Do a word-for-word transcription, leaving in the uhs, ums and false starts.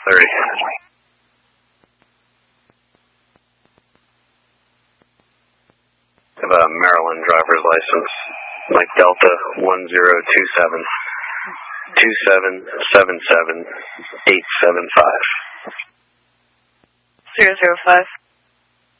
thirty. I have a Maryland driver's license. Mike Delta one zero two seven two seven seven seven eight seven five. Zero zero five.